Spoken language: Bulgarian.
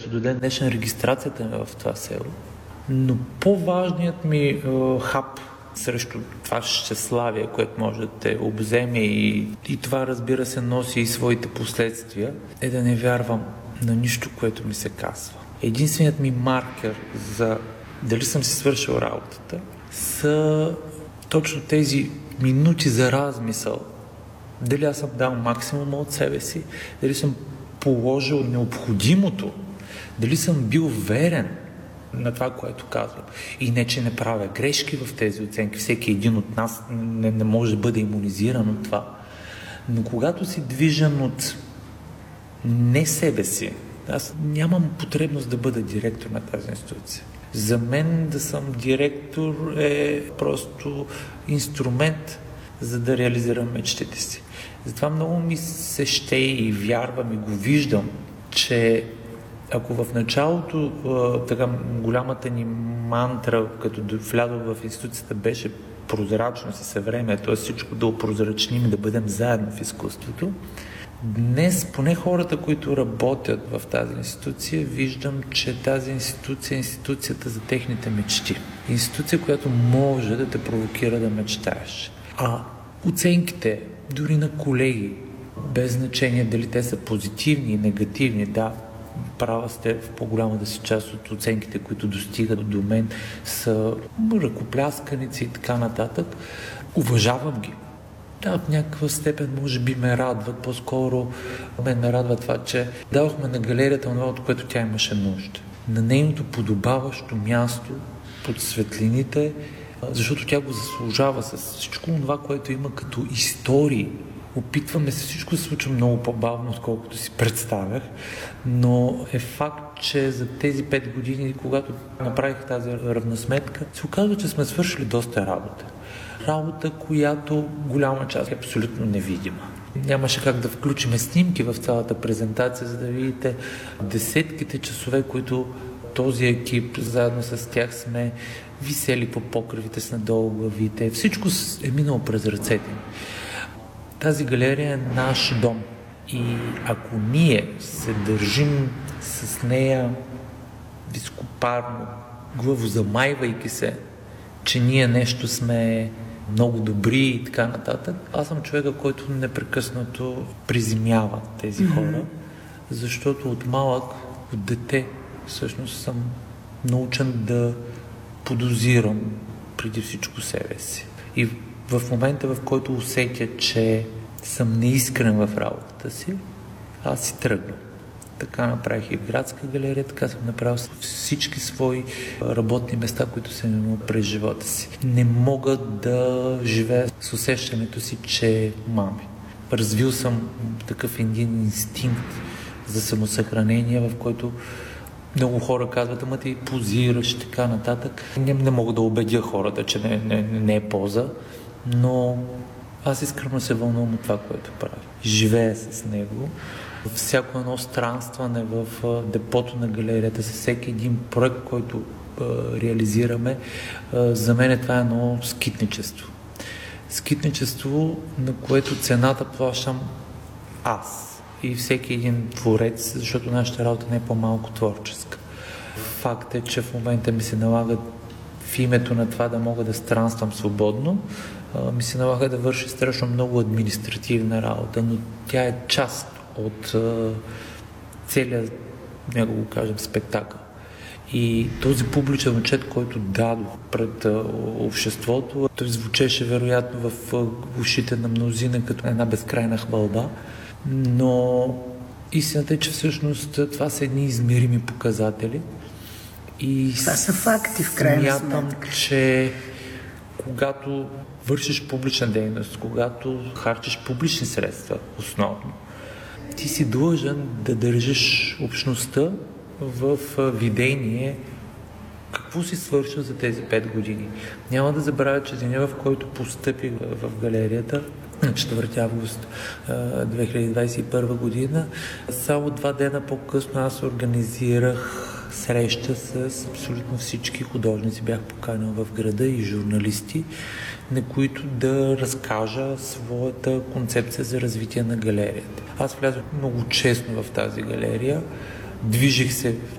също до ден днешен регистрацията ми в това село. Но по-важният ми хаб срещу това щеславие, което може да те обземе и това, разбира се, носи и своите последствия, е да не вярвам на нищо, което ми се казва. Единственият ми маркер за дали съм си свършил работата са точно тези минути за размисъл. Дали аз съм дал максимума от себе си, дали съм положил необходимото, дали съм бил верен на това, което казвам. И не, че не правя грешки в тези оценки. Всеки един от нас не може да бъде имунизиран от това. Но когато си движен от не себе си, аз нямам потребност да бъда директор на тази институция. За мен да съм директор е просто инструмент, за да реализирам мечтите си. Затова много ми се ще и вярвам и го виждам, че ако в началото така голямата ни мантра, като влязох в институцията, беше прозрачност и съвремие, т.е. всичко да опрозрачним и да бъдем заедно в изкуството, днес поне хората, които работят в тази институция, виждам, че тази институция е институцията за техните мечти. Институция, която може да те провокира да мечтаеш. А оценките, дори на колеги, без значение дали те са позитивни и негативни, да, права сте, в по-голямата си част от оценките, които достигат до мен, са ръкоплясканици и така нататък. Уважавам ги. Да, в някаква степен може би ме радват. По-скоро мен ме радва това, че дадохме на галерията това, от което тя имаше нужда. На нейното подобаващо място, под светлините, защото тя го заслужава с всичко това, което има като истории. Опитваме се, всичко се случва много по-бавно, отколкото си представях, но е факт, че за тези 5 години, когато направих тази равносметка, се оказва, че сме свършили доста работа. Работа, която голяма част е абсолютно невидима. Нямаше как да включим снимки в цялата презентация, за да видите десетките часове, които този екип, заедно с тях сме висели по покривите с надолу главите. Всичко е минало през ръцете ни. Тази галерия е наш дом и ако ние се държим с нея високопарно, главозамайвайки се, че ние нещо сме много добри и така нататък, аз съм човека, който непрекъснато приземява тези хора, защото от малък, от дете, всъщност съм научен да подозирам преди всичко себе си. И в момента, в който усетя, че съм неискрен в работата си, аз си тръгвам. Така направих и в градска галерия, така съм направил всички свои работни места, които съм имал през живота си. Не мога да живея с усещането си, че мами. Развил съм такъв един инстинкт за самосъхранение, в който много хора казват, ама ти позираш и така нататък. Не мога да убедя хората, че не е поза, но аз искрено се вълнувам от това, което правя. Живея с него. Всяко едно странстване в депото на галерията, с всеки един проект, който реализираме, за мен това е едно скитничество. Скитничество, на което цената плащам аз и всеки един творец, защото нашата работа не е по-малко творческа. Факт е, че в момента ми се налага в името на това да мога да странствам свободно, ми се налага да върши страшно много административна работа, но тя е част от целият, нека го кажем, спектакъл. И този публичен отчет, който дадох пред обществото, той звучеше вероятно в ушите на мнозина като една безкрайна хвалба, но истината е, че всъщност това са едни измерими показатели. И това са факти в крайна сметка. Смятам, че когато вършиш публична дейност, когато харчиш публични средства основно, ти си длъжен да държиш общността в видение какво си свършил за тези 5 години. Няма да забравя, че деня, в който постъпих в галерията, на 4 август 2021 година, само 2 дена по-късно аз организирах среща с абсолютно всички художници. Бях поканил в града и журналисти, на които да разкажа своята концепция за развитие на галерията. Аз влязох много честно в тази галерия, движих се